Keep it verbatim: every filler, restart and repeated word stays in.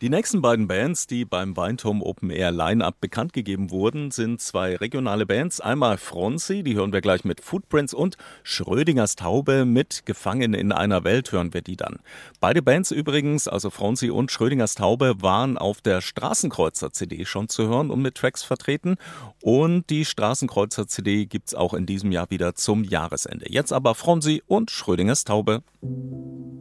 Die nächsten beiden Bands, die beim Weinturm Open Air Line-Up bekannt gegeben wurden, sind zwei regionale Bands. Einmal Fronzi, die hören wir gleich mit Footprints, und Schrödingers Taube mit Gefangen in einer Welt hören wir die dann. Beide Bands übrigens, also Fronzi und Schrödingers Taube, waren auf der Straßenkreuzer-C D schon zu hören und mit Tracks vertreten. Und die Straßenkreuzer-C D gibt's auch in diesem Jahr wieder zum Jahresende. Jetzt aber Fronzi und Schrödingers Taube.